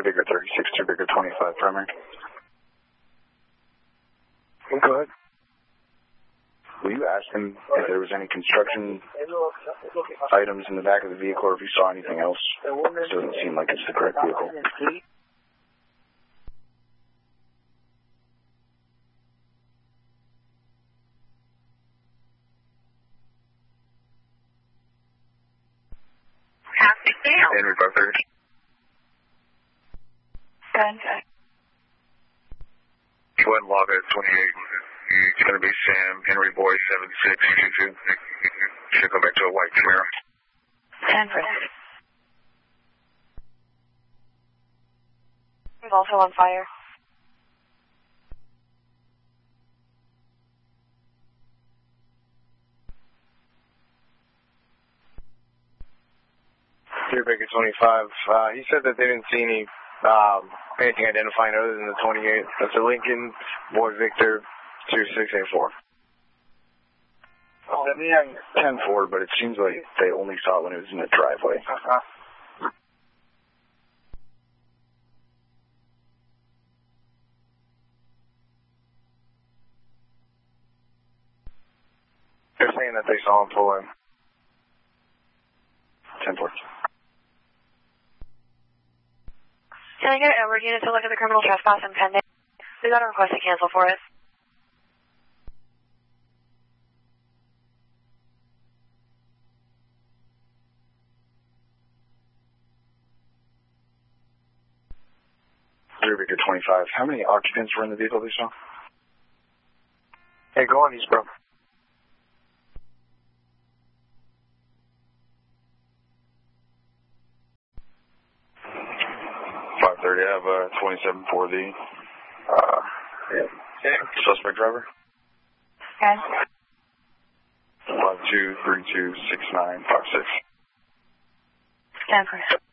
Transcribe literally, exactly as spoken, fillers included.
three Bigger thirty-six, two Bigger twenty-five, primary. Go ahead. Will you ask him if there was any construction items in the back of the vehicle or if you saw anything else? It doesn't seem like it's the correct vehicle. Henry five thirty. Good. Go ahead and log at twenty-eight. It's going to be Sam, Henry Boy, seven six two two. Should go back to a white Camaro. Henry. He's also on fire. three Bigger twenty-five. Uh, he said that they didn't see any um, anything identifying other than the twenty-eight. That's a Lincoln Boy Victor two six eight four. Oh, ten four, but it seems like they only saw it when it was in the driveway. Uh-huh. They're saying that they saw him pull in. ten four. Can I get Edward unit to look at the criminal trespass and pending? We got a request to cancel for it. three Bigger twenty-five. How many occupants were in the vehicle they saw? Hey, go on, East, bro. five thirty, I have a twenty-seven four D. Uh, yeah. yeah. Suspect driver? Okay. five two three two six nine five six. Stand for it.